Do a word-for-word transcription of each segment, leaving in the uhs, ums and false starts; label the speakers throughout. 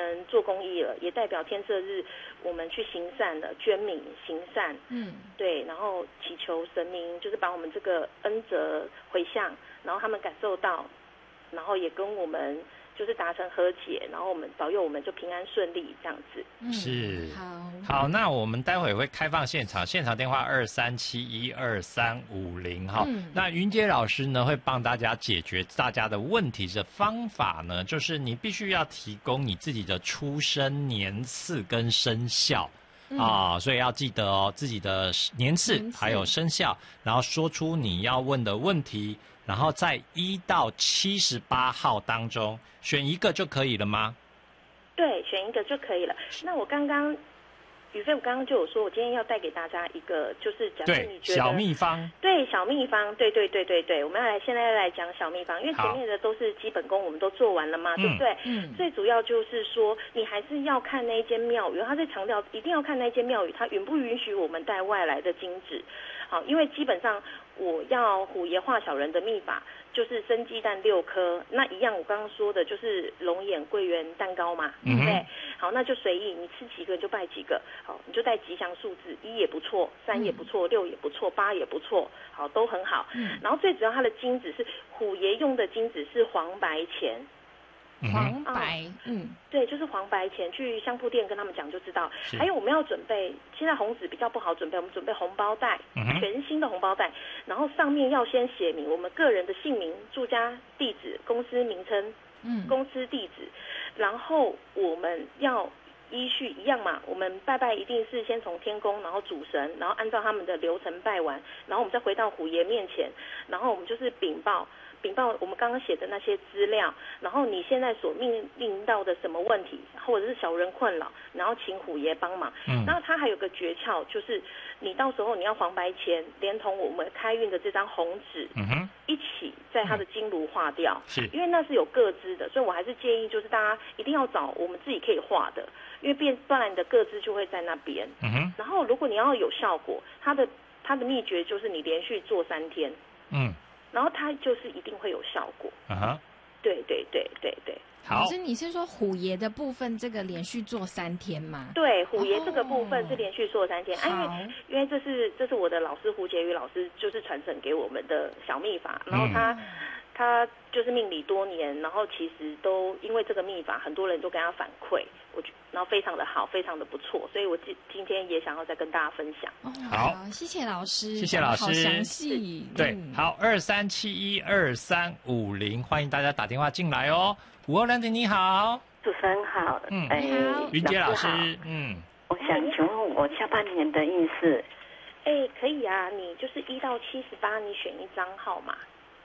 Speaker 1: 们做公益了，也代表天赦日我们去行善了，捐米行善，嗯，对，然后祈求神明就是把我们这个恩泽回向，然后他们感受到，然后也跟我们就是达成和解，然后我们保佑我们就平安顺利这样子。
Speaker 2: 嗯，是，
Speaker 3: 好，
Speaker 2: 好，那我们待会会开放现场，现场电话二三七一二三五零哈。那云杰老师呢会帮大家解决大家的问题的方法呢，就是你必须要提供你自己的出生年次跟生肖。嗯、啊，所以要记得哦，自己的年次还有生肖，然后说出你要问的问题，然后在一到七十八号当中选一个就可以了吗？
Speaker 1: 对，选一个就可以了。那我刚刚宇飞，我刚刚就有说，我今天要带给大家一个，就是假设你觉得
Speaker 2: 小秘方，
Speaker 1: 对小秘方，对对对对对，我们要来现在来讲小秘方，因为前面的都是基本功，我们都做完了嘛，对不对？嗯。最主要就是说，你还是要看那一间庙宇，他在强调一定要看那间庙宇，它允不允许我们带外来的金纸。好，因为基本上我要虎爷化小人的秘法就是生鸡蛋六颗，那一样我刚刚说的就是龙眼桂圆蛋糕嘛，对不对？好，那就随意，你吃几个就拜几个，好，你就带吉祥数字，一也不错，三也不错，六也不错，八也不错，好，都很好。嗯，然后最主要它的金纸是虎爷用的金纸是黄白钱。
Speaker 3: 黄白，嗯，
Speaker 1: 嗯对，就是黄白钱，去香铺店跟他们讲就知道。还有我们要准备，现在红纸比较不好准备，我们准备红包袋，嗯、全新的红包袋，然后上面要先写明我们个人的姓名、住家地址、公司名称、嗯，公司地址，然后我们要依序一样嘛，我们拜拜一定是先从天公，然后主神，然后按照他们的流程拜完，然后我们再回到虎爷面前，然后我们就是禀报。禀报我们刚刚写的那些资料，然后你现在所命令到的什么问题，或者是小人困扰，然后请虎爷帮忙。嗯，然后他还有个诀窍，就是你到时候你要黄白钱，连同我们开运的这张红纸，嗯哼，一起在他的金炉画掉。是，因为那是有个资的，所以我还是建议就是大家一定要找我们自己可以画的，因为变不然你的个资就会在那边。嗯哼，然后如果你要有效果，它的它的秘诀就是你连续做三天。嗯。然后它就是一定会有效果。啊哈，对对对对对。
Speaker 3: 好，可是你是说虎爷的部分这个连续做三天吗？
Speaker 1: 对，虎爷这个部分是连续做三天。哦、啊，因为因为这是这是我的老师胡杰宇老师就是传承给我们的小秘法，然后他、嗯、他就是命理多年，然后其实都因为这个秘法，很多人都跟他反馈，我觉然后非常的好，非常的不错，所以我今今天也想要再跟大家分享。
Speaker 3: 哦、好，谢谢老师，
Speaker 2: 谢谢老师，
Speaker 3: 好详细。
Speaker 2: 对，嗯、好，二三七一二三五零，欢迎大家打电话进来哦。五二两点你好，
Speaker 4: 主持人好，
Speaker 2: 嗯，
Speaker 4: 哎，
Speaker 2: 云杰老师，嗯，
Speaker 4: 我想请问我下半年的运势。
Speaker 1: 哎，可以啊，你就是一到七十八，你选一张号码。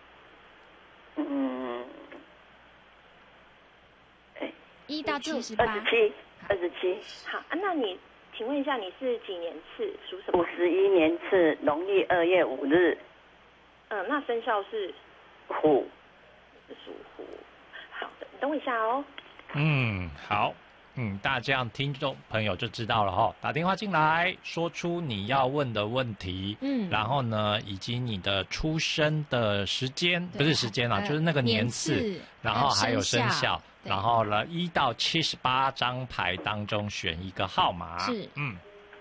Speaker 4: 嗯，
Speaker 3: 哎，一到七十八，
Speaker 4: 二十七，二十七。
Speaker 1: 好，那你请问一下，你是几年次，属什么？
Speaker 4: 五十一年次，农历二月五日。
Speaker 1: 嗯，那生肖是
Speaker 4: 虎，
Speaker 1: 属虎。好的，你等我一下哦。
Speaker 2: 嗯，好。嗯，大家这样听众朋友就知道了哈，打电话进来，说出你要问的问题，嗯，然后呢，以及你的出生的时间，不是时间啦，呃、就是那个年次，年次然后还有生肖，然后呢，一到七十八张牌当中选一个号码，
Speaker 3: 是，
Speaker 2: 嗯，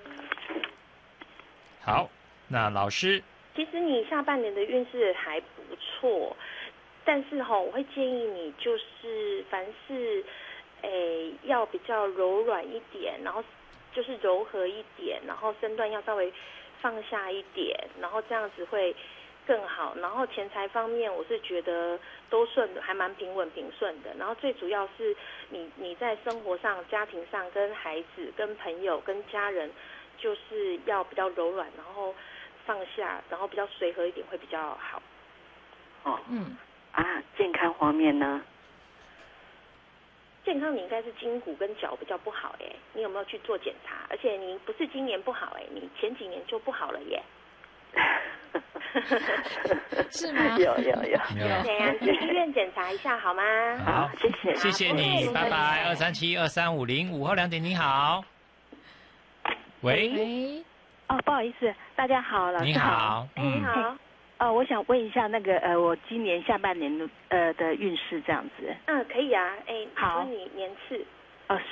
Speaker 2: 好，那老师，
Speaker 1: 其实你下半年的运势还不错，但是哈，我会建议你就是凡事。诶，要比较柔软一点，然后就是柔和一点，然后身段要稍微放下一点，然后这样子会更好。然后钱财方面，我是觉得都顺的，还蛮平稳平顺的。然后最主要是你你在生活上、家庭上跟孩子、跟朋友、跟家人，就是要比较柔软，然后放下，然后比较随和一点会比较好。
Speaker 4: 哦，嗯，啊，健康方面呢？
Speaker 1: 健康你应该是筋骨跟脚比较不好哎，你有没有去做检查？而且你不是今年不好哎，你前几年就不好了耶。
Speaker 3: 是吗？
Speaker 4: 有有有
Speaker 1: 有。对呀，去医院检查一下好吗？
Speaker 2: 好，
Speaker 4: 谢谢，
Speaker 2: 谢谢你，拜拜。二三七二三五零，午后两点，你好。喂。
Speaker 3: 喂。
Speaker 5: 哦，不好意思，大家好，老师好。
Speaker 2: 你好。
Speaker 1: 你好。
Speaker 5: 呃，我想问一下那个呃，我今年下半年的呃的运势这样子。
Speaker 1: 嗯，可以啊，哎，
Speaker 5: 好，
Speaker 1: 你年次。